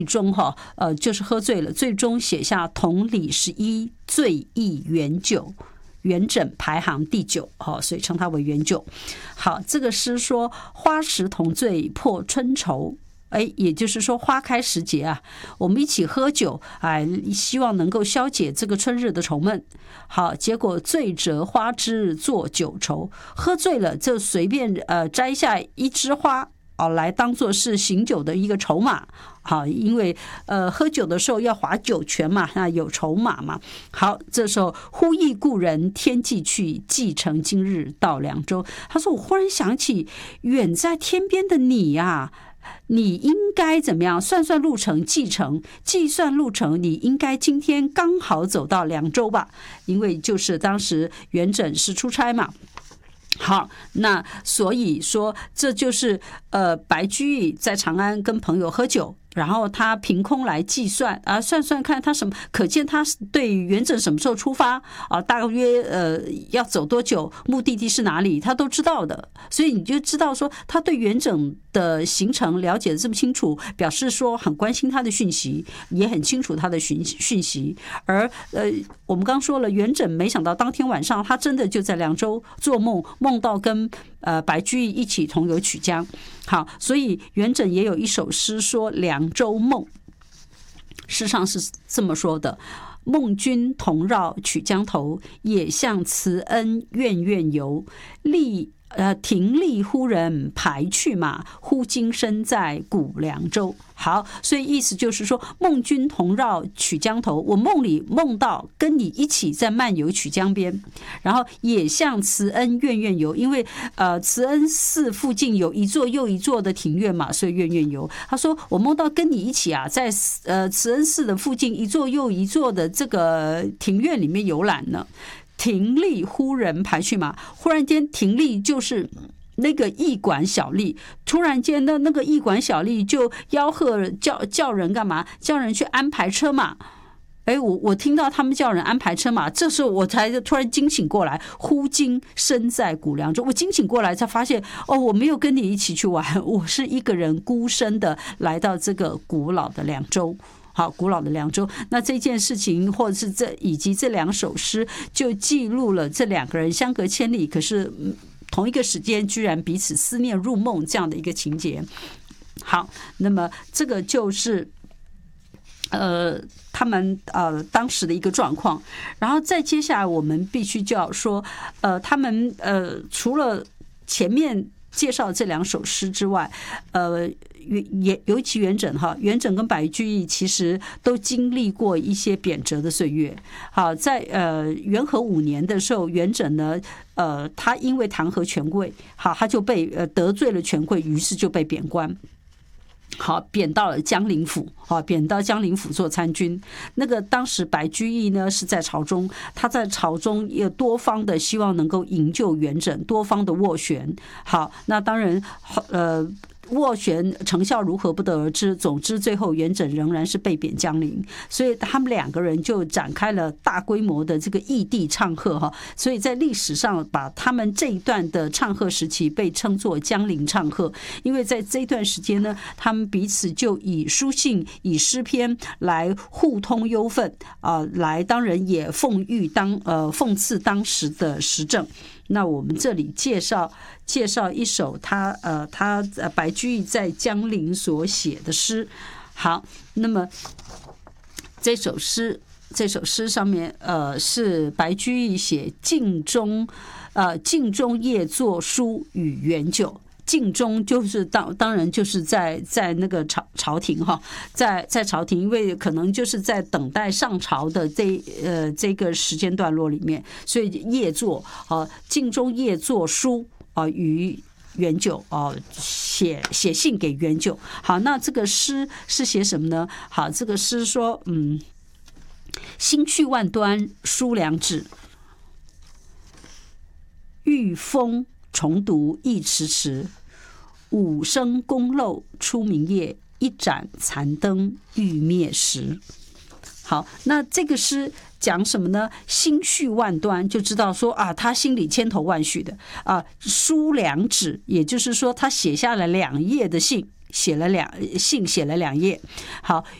终就是喝醉了，最终写下同里11醉意元酒，元稹排行第9，所以称它为元酒。好，这个诗说花时同醉破春愁，也就是说花开时节啊，我们一起喝酒，希望能够消解这个春日的愁闷。好，结果醉折花枝作酒愁，喝醉了就随便摘下一枝花来当作是醒酒的一个筹码。好，因为喝酒的时候要划酒泉嘛，那有筹码嘛。好，这时候忽忆故人天际去，既乘今日到凉州。他说我忽然想起远在天边的你啊，你应该怎么样算算路程，计算路程，你应该今天刚好走到凉州吧，因为就是当时元稹是出差嘛。好，那所以说这就是白居易在长安跟朋友喝酒，然后他凭空来计算算算看他什么，可见他对元稹什么时候出发大约要走多久，目的地是哪里，他都知道的。所以你就知道说他对元稹的行程了解的这么清楚，表示说很关心他的讯息，也很清楚他的讯息。而我们刚说了，元稹没想到当天晚上他真的就在凉州做梦，梦到跟白居易一起同游曲江。好，所以元稹也有一首诗说凉州梦，诗上是这么说的：梦君同绕曲江头，也向慈恩院院游。停立忽人排去马，忽今身在古凉州。好，所以意思就是说，梦君同绕曲江头，我梦里梦到跟你一起在漫游曲江边，然后也向慈恩院院游，因为慈恩寺附近有一座又一座的庭院嘛，所以院院游。他说我梦到跟你一起在慈恩寺的附近一座又一座的这个庭院里面游览呢。停立忽人排去马，忽然间停立就是那个驿馆小吏，突然间的那个驿馆小吏就吆喝叫人干嘛？叫人去安排车马。我听到他们叫人安排车马，这时候我才突然惊醒过来，忽今身在古凉州。我惊醒过来才发现，我没有跟你一起去玩，我是一个人孤身的来到这个古老的凉州。好，古老的凉州，那这件事情或者是以及这2首诗，就记录了这2个人相隔千里，可是同一个时间居然彼此思念入梦这样的一个情节。好，那么这个就是他们当时的一个状况。然后再接下来我们必须就要说他们除了前面介绍这2首诗之外，尤其元稹跟白居易其实都经历过一些贬谪的岁月。好，在元和5年的时候，元稹呢他因为弹劾权贵，好，他就被得罪了权贵，于是就被贬官。好，贬到了江陵府，贬到江陵府做参军。那个当时白居易呢是在朝中，他在朝中也多方的希望能够营救元稹，多方的斡旋。好，那当然斡旋成效如何不得而知，总之最后元稹仍然是被贬江陵，所以他们2个人就展开了大规模的这个异地唱和所以在历史上把他们这一段的唱和时期被称作江陵唱和，因为在这一段时间呢，他们彼此就以书信以诗篇来互通忧愤来当然也讽刺当时的时政。那我们这里介绍一首他白居易在江陵所写的诗。好，那么这首诗上面是白居易写镜中夜作书与元酒。镜中就是当然就是在那个朝廷在朝廷，因为可能就是在等待上朝的这个时间段落里面，所以夜作镜中夜作书与元酒写信给元酒。好，那这个诗是写什么呢？好，这个诗说心去万端书两纸，欲封重读忆迟迟。五声宫漏出明夜，一盏残灯欲灭时。好，那这个诗讲什么呢？心绪万端，就知道说他心里千头万绪的书两纸，也就是说他写下了2页的信写了2页。好，